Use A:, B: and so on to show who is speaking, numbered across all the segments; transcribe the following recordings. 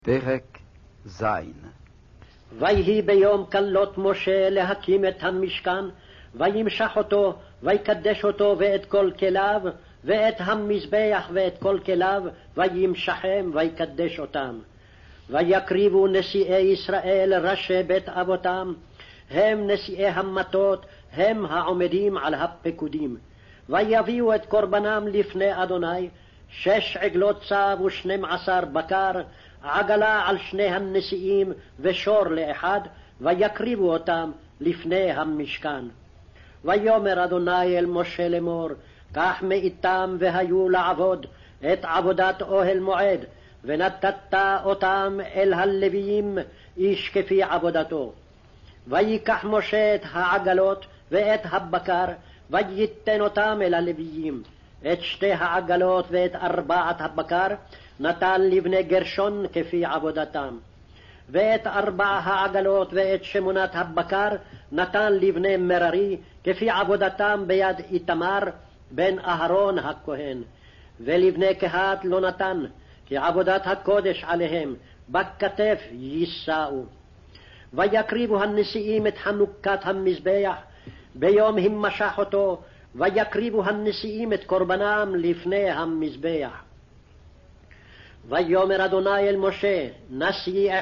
A: פרק ז'.
B: ויהי ביום כלות משה להקים את המשכן, וימשח אותו, ויקדש אותו ואת כל כליו, ואת המזבח ואת כל כליו, וימשחם ויקדש אותם. ויקריבו נשיאי ישראל ראשי בית אבותם, הם נשיאי המטות, הם העומדים על הפקודים. ויביאו את קורבנם לפני אדוני, 6 עגלות צב ו12 בקר, עגלה על 2 הנשיאים ושור לאחד, ויקריבו אותם לפני המשכן. ויאמר אדוני אל משה לאמור, קח מאיתם והיו לעבוד את עבודת אוהל מועד, ונתת אותם אל הלוויים איש כפי עבודתו. ויקח משה את העגלות ואת הבקר, וייתן אותם אל הלוויים. את 2 העגלות ואת 4 הבקר נתן לבני גרשון כפי עבודתם, ואת 4 העגלות ואת 8 הבקר נתן לבני מררי כפי עבודתם ביד איתמר בן אהרון הכהן, ולבני קהת לא נתן, כי עבודת הקודש עליהם בכתף יישאו. ויקריבו הנשיאים את חנוכת המזבח ביום המשך אותו, ויקריבו הנשיאים את קורבנם לפני המזבח. ויאמר אדוני אל משה, נשיא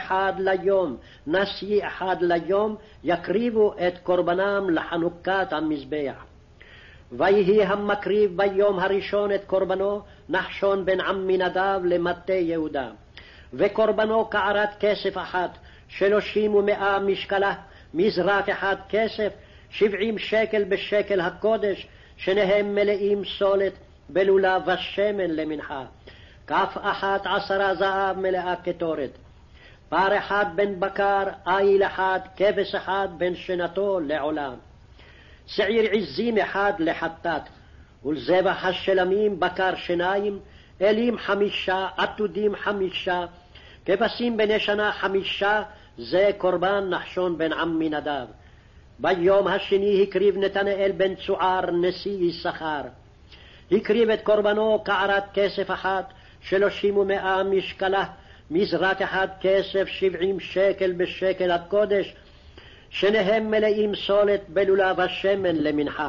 B: אחד ליום יקריבו את קורבנם לחנוכת המזבח. ויהי המקריב ביום הראשון את קורבנו נחשון בן עמינדב למטה יהודה, וקורבנו קערת כסף אחת 300 משקלה, מזרק אחד כסף 70 שקל בשקל הקודש, שניהם מלאים סולת בלולה ושמן למנחה, כף 11 זהב מלאה קטורת, פר אחד בן בקר, איל אחד, כבש אחד בן שנתו לעולה, שעיר עזים אחד לחטאת, ולזבח השלמים בקר 2, אלים 5, עתודים 5, כבשים בני שנה 5, זה קורבן נחשון בן עמינדב. ביום השני הקריב נתנאל בן צוער נשיא יששכר, הקריב את קורבנו קערת כסף אחת 300 משקלה, מזרק אחד כסף 70 שקל בשקל הקודש, שניהם מלאים סולת בלולה ושמן למנחה,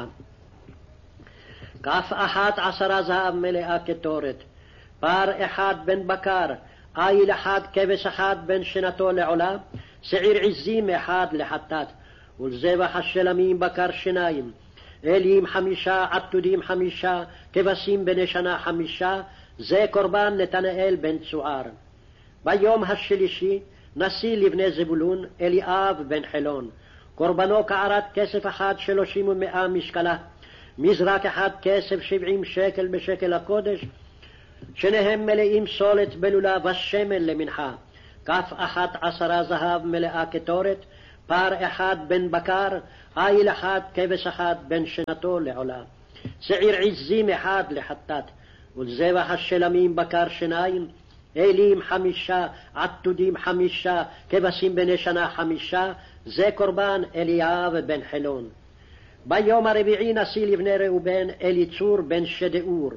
B: כף 11 זהב מלאה קטורת, פר אחד בן בקר, איל אחד, כבש אחד בן שנתו לעולה, שעיר עזים אחד לחטאת, ולזבח השלמים בקר 2, אלים 5, עתודים 5, כבשים בני שנה 5, זה קורבן נתנאל בן צוער. ביום השלישי נשיא לבני זבולון אליאב בן חילון, קורבנו קערת כסף אחד 300 משקלה, מזרק אחד כסף 70 שקל בשקל הקודש, שניהם מלאים סולת בלולה ושמן למנחה, כף 11 זהב מלאה קטורת, פר אחד בן בקר, איל אחד, כבש אחד בן שנתו לעולה, שעיר עזים אחד לחטאת, ולזבח השלמים בקר 2, אלים 5, עתודים 5, כבשים בני שנה 5, זה קורבן אליאב בן חילון. ביום הרביעי נשיא לבני ראובן אליצור בן שדאור,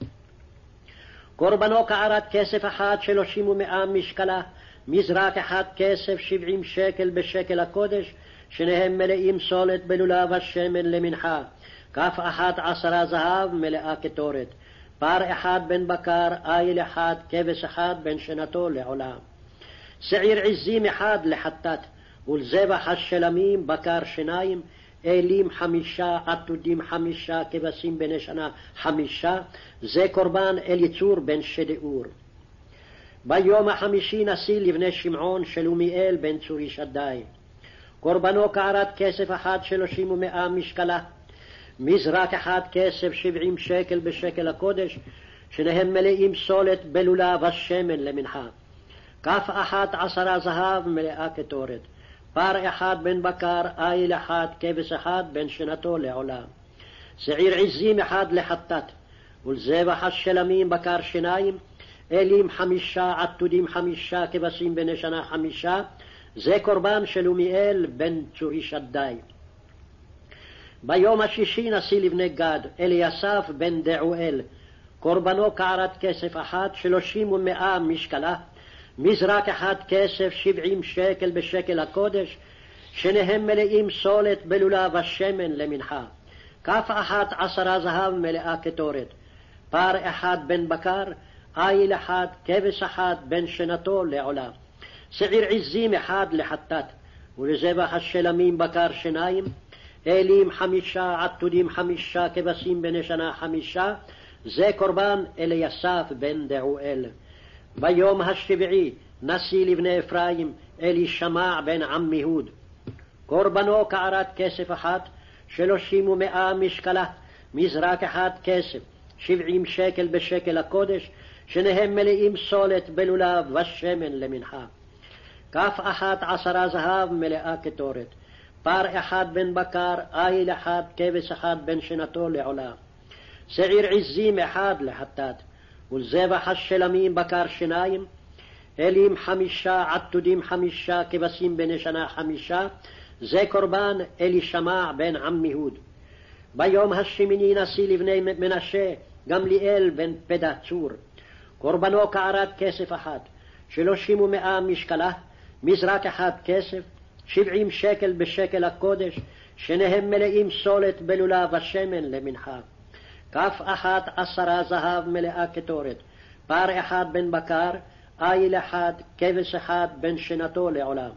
B: קורבנו קערת כסף אחד 300 משקלה, מזרק אחד כסף 70 שקל בשקל הקודש, שניהם מלאים סולת בלולה ושמן למנחה, כף 11 זהב מלאה קטורת, פר אחד בן בקר, איל אחד, כבש אחד בן שנתו לעולה, שעיר עזים אחד לחטאת, ולזבח השלמים בקר 2, אלים 5, עתודים 5, כבשים בני שנה 5, זה קורבן אליצור בן שדאור. ביום החמישי נשיא לבני שמעון שלומיאל בן צורי שדי, קורבנו קערת כסף אחד 300 משקלה, מזרק אחד כסף 70 שקל בשקל הקודש, שניהם מלאים סולת בלולה ושמן למנחה, כף 11 זהב מלאה קטורת, פר אחד בן בקר, איל אחד, כבש אחד בן שנתו לעולה, שעיר עזים אחד לחטאת, ולזבח השלמים בקר 2, אלים 5, עתודים 5, כבשים בני שנה 5, זה קורבן שלומיאל בן צורי שדי. ביום השישי נשיא לבני גד אליסף בן דעואל, קורבנו קערת כסף אחת 300 משקלה, מזרק אחד כסף 70 שקל בשקל הקודש, שניהם מלאים סולת בלולב השמן למנחה. כף אחת 10 זהב מלאה קטורת, פר אחד בן בקר, איל אחד, כבש אחד בן שנתו לעולה, שעיר עזים אחד לחטאת, ולזבח השלמים בקר 2, אלים 5, עתודים 5, כבשים בני שנה 5, זה קורבן אליסף בן דעואל. ביום השביעי נשיא לבני אפרים אלישמע בן עמיהוד. קורבנו קערת כסף אחת, 300 משקלה, מזרק אחד כסף, 70 שקל בשקל הקודש, שניהם מלאים סולת בלולב ושמן למנחה. כף אחת 10 זהב מלאה קטורת, פר אחד בן בקר, איל אחד, כבש אחד בן שנתו לעולה, שעיר עזים אחד לחטאת, ולזבח השלמים בקר 2, אלים 5, עתודים 5, כבשים בני שנה 5, זה קורבן אלישמע בן עמיהוד. ביום השמיני נשיא לבני מנשה גמליאל בן פדצור. קורבנו קערת כסף אחת, 300 משקלה, מזרק אחד כסף, 70 שקל בשקל הקודש, שניהם מלאים סולת בלולב השמן למנחה. כף אחת 10 זהב מלאה קטורת, פר אחד בן בקר, איל אחד, כבש אחד בן שנתו לעולם,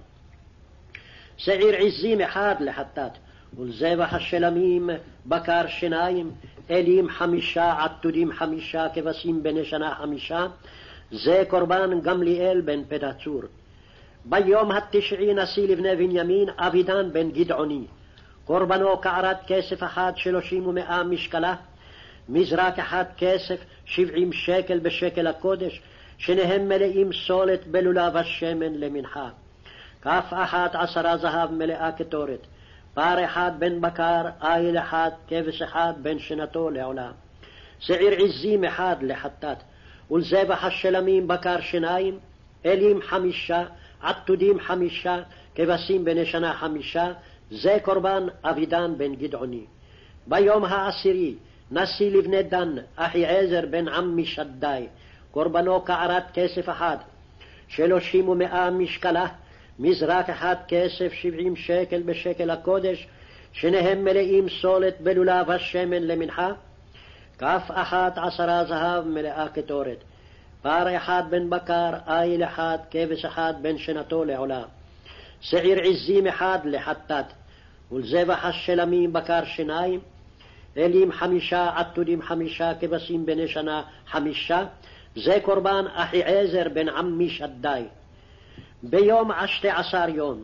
B: שעיר עזים אחד לחטאת, ולזבח השלמים בקר 2, אלים 5, עתודים 5, כבשים בני שנה 5, זה קורבן גמליאל בן פדצור. ביום התשעי נשיא לבני בנימין אבידן בן גדעוני. קורבנו קערת כסף אחת, 300 משקלה, מזרק אחד כסף, 70 שקל בשקל הקודש, שניהם מלאים סולת בלולב השמן למנחה. כף אחת 10 זהב מלאה קטורת, פר אחד בן בקר, איל אחד, כבש אחד בן שנתו לעולה, שעיר עזים אחד לחטאת, ולזבח השלמים בקר 2, אלים 5, עתודים 5, כבשים בני שנה 5, זה קורבן אבידן בן גדעוני. ביום העשירי נשיא לבני דן אחיעזר בן עמי שדי. קורבנו קערת כסף אחת, 300 משקלה, מזרק אחד כסף, 70 שקל בשקל הקודש, שניהם מלאים סולת בלולב השמן למנחה. כף אחת 10 זהב מלאה קטורת, פר אחד בן בקר, איל אחד, כבש אחד בן שנתו לעולה, שעיר עזים אחד לחטאת, ולזבח השלמים בקר 2, אלים 5, עתודים 5, כבשים בני שנה 5, זה קורבן אחיעזר בן עמי שדי. ביום 12 יום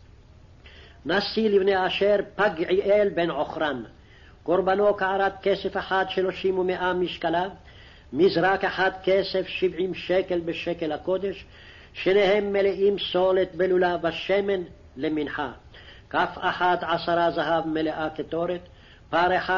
B: נשיא לבני אשר פגעיאל בן עוכרן. קורבנו קערת כסף אחת, 300 משקלה, מזרק אחד כסף, 70 שקל בשקל הקודש, שניהם מלאים סולת בלולב השמן למנחה. כף אחת 10 זהב מלאה קטורת, פר אחד